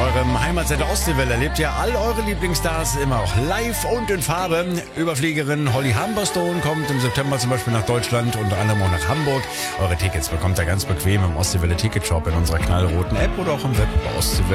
eurem Heimatsender Ostseewelle erlebt ihr all eure Lieblingsstars immer auch live und in Farbe. Überfliegerin Holly Humberstone kommt im September zum Beispiel nach Deutschland, unter anderem auch nach Hamburg. Eure Tickets bekommt ihr ganz bequem im Ostseewelle Ticketshop in unserer knallroten App oder auch im Web bei Ostseewelle.